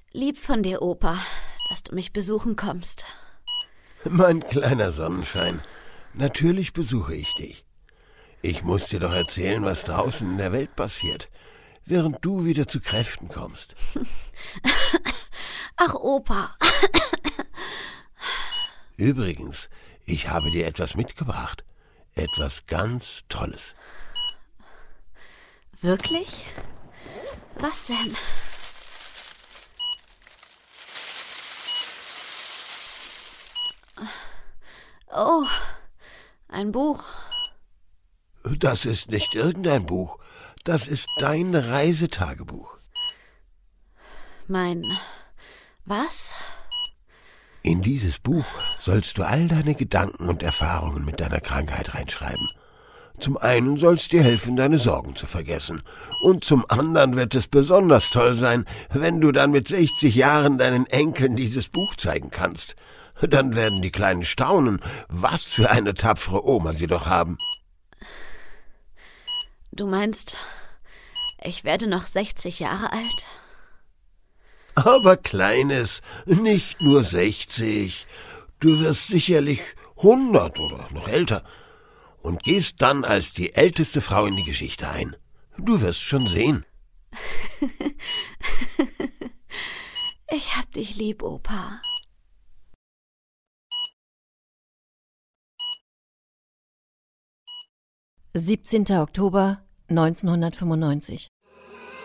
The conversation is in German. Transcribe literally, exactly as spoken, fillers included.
Lieb von dir, Opa, dass du mich besuchen kommst. Mein kleiner Sonnenschein, natürlich besuche ich dich. Ich muss dir doch erzählen, was draußen in der Welt passiert, während du wieder zu Kräften kommst. Ach, Opa. Übrigens, ich habe dir etwas mitgebracht. Etwas ganz Tolles. Wirklich? Was denn? Oh, ein Buch. Das ist nicht irgendein Buch. Das ist dein Reisetagebuch. Mein... was? In dieses Buch sollst du all deine Gedanken und Erfahrungen mit deiner Krankheit reinschreiben. Zum einen soll es dir helfen, deine Sorgen zu vergessen. Und zum anderen wird es besonders toll sein, wenn du dann mit sechzig Jahren deinen Enkeln dieses Buch zeigen kannst. Dann werden die Kleinen staunen, was für eine tapfere Oma sie doch haben. Du meinst, ich werde noch sechzig Jahre alt? Aber Kleines, nicht nur sechzig. Du wirst sicherlich hundert oder noch älter und gehst dann als die älteste Frau in die Geschichte ein. Du wirst schon sehen. Ich hab dich lieb, Opa. siebzehnter Oktober neunzehnhundertfünfundneunzig.